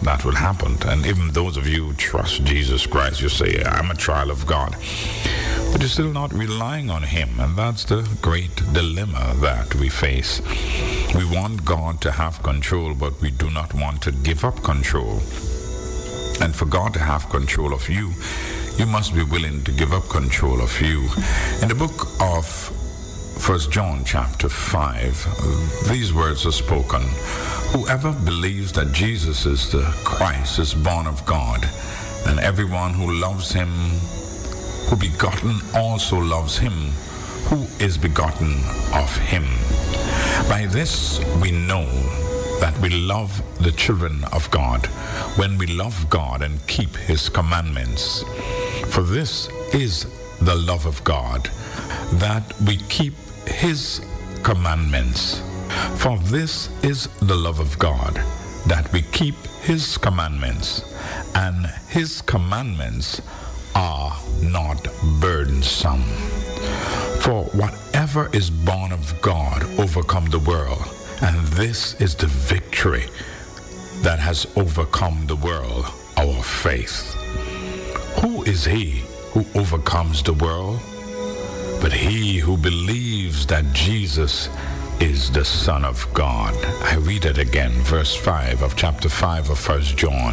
that will happen. And even those of you who trust Jesus Christ, you say, I'm a child of God. But you're still not relying on him. And that's the great dilemma that we face. We want God to have control, but we do not want to give up control. And for God to have control of you, you must be willing to give up control of you. In the book of 1 John chapter 5, these words are spoken. Whoever believes that Jesus is the Christ is born of God, and everyone who loves him, who begotten, also loves him who is begotten of him. By this we know that we love the children of God, when we love God and keep his commandments. For this is the love of God, that we keep his commandments. For this is the love of God, that we keep his commandments, and his commandments are not burdensome. For whatever is born of God overcome the world, and this is the victory that has overcome the world, our faith. Who is he who overcomes the world? But he who believes that Jesus is the Son of God. I read it again, verse 5 of chapter 5 of 1 John.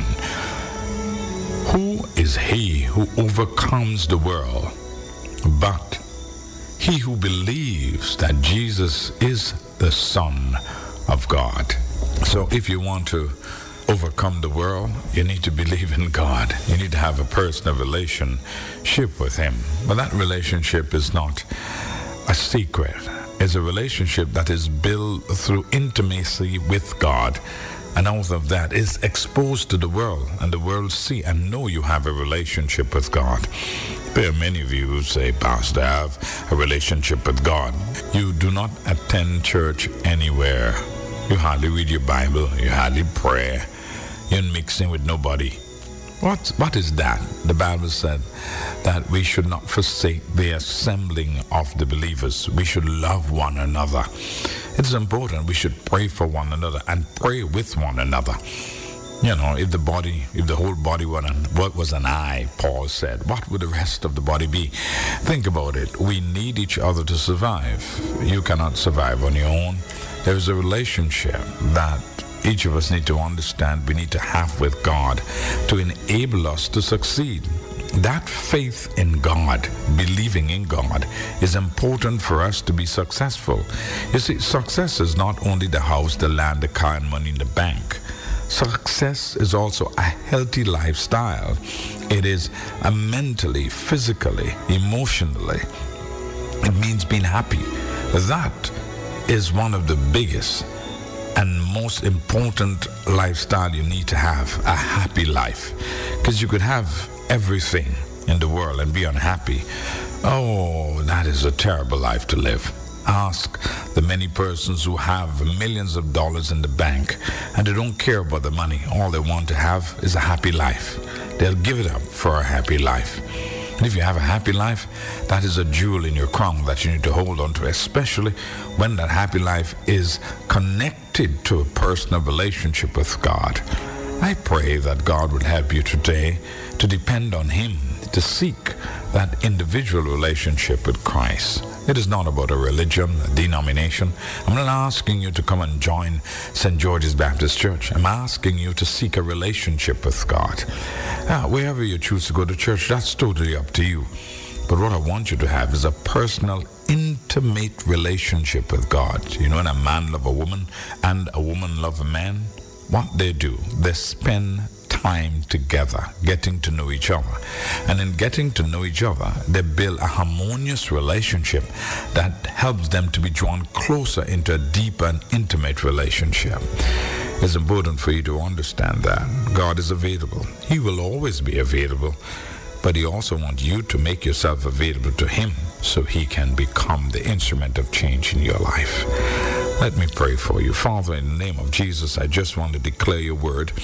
Who is he who overcomes the world? But he who believes that Jesus is the Son of God. So if you want to overcome the world, you need to believe in God. You need to have a personal relationship with him. But that relationship is not a secret. It's a relationship that is built through intimacy with God. And out of that is exposed to the world, and the world see and know you have a relationship with God. There are many of you who say, Pastor, I have a relationship with God. You do not attend church anywhere. You hardly read your Bible. You hardly pray. You're mixing with nobody. What is that? The Bible said that we should not forsake the assembling of the believers. We should love one another. It's important. We should pray for one another and pray with one another. You know, if the whole body was an eye, Paul said, what would the rest of the body be? Think about it. We need each other to survive. You cannot survive on your own. There is a relationship that each of us need to understand we need to have with God to enable us to succeed. That faith in God, believing in God, is important for us to be successful. You see, success is not only the house, the land, the car, and money in the bank. Success is also a healthy lifestyle. It is a mentally, physically, emotionally. It means being happy. That is one of the biggest and most important lifestyle you need to have, a happy life. Because you could have everything in the world and be unhappy. Oh, that is a terrible life to live. Ask the many persons who have millions of dollars in the bank and they don't care about the money. All they want to have is a happy life. They'll give it up for a happy life. And if you have a happy life, that is a jewel in your crown that you need to hold on to, especially when that happy life is connected to a personal relationship with God. I pray that God will help you today to depend on him, to seek that individual relationship with Christ. It is not about a religion, a denomination. I'm not asking you to come and join St. George's Baptist Church. I'm asking you to seek a relationship with God. Wherever you choose to go to church, that's totally up to you. But what I want you to have is a personal, intimate relationship with God. You know, when a man loves a woman and a woman loves a man, what they do, they spend time together, getting to know each other. And in getting to know each other, they build a harmonious relationship that helps them to be drawn closer into a deep and intimate relationship. It's important for you to understand that God is available. He will always be available, but he also wants you to make yourself available to him so he can become the instrument of change in your life. Let me pray for you. Father, in the name of Jesus, I just want to declare your word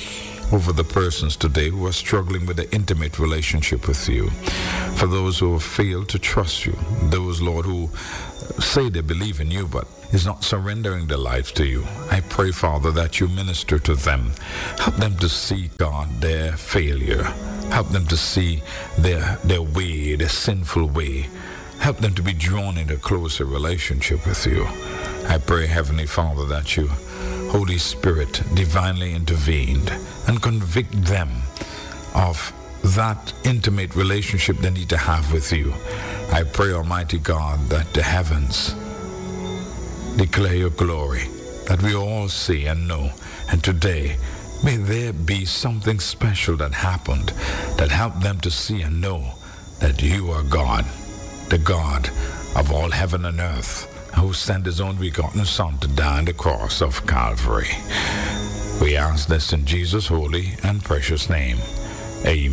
over the persons today who are struggling with an intimate relationship with you. For those who have failed to trust you, those, Lord, who say they believe in you but is not surrendering their lives to you, I pray, Father, that you minister to them. Help them to see, God, their failure. Help them to see their way, their sinful way. Help them to be drawn into a closer relationship with you. I pray, Heavenly Father, that you, Holy Spirit, divinely intervened and convict them of that intimate relationship they need to have with you. I pray, Almighty God, that the heavens declare your glory, that we all see and know. And today, may there be something special that happened that helped them to see and know that you are God, the God of all heaven and earth, who sent his own begotten Son to die on the cross of Calvary. We ask this in Jesus' holy and precious name. Amen.